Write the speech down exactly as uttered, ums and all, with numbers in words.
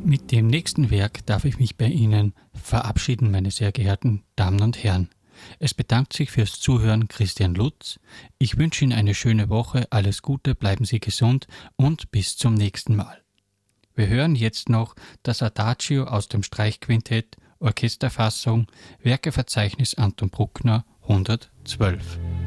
Mit dem nächsten Werk darf ich mich bei Ihnen verabschieden, meine sehr geehrten Damen und Herren. Es bedankt sich fürs Zuhören Christian Lutz. Ich wünsche Ihnen eine schöne Woche, alles Gute, bleiben Sie gesund und bis zum nächsten Mal. Wir hören jetzt noch das Adagio aus dem Streichquintett, Orchesterfassung, Werkeverzeichnis Anton Bruckner hundertzwölf.